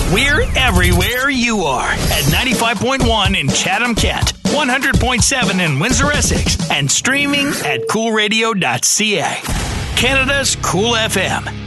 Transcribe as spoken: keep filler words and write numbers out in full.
We're everywhere you are at ninety-five point one in Chatham-Kent, one hundred point seven in Windsor-Essex, and streaming at cool radio dot c a. Canada's Cool F M.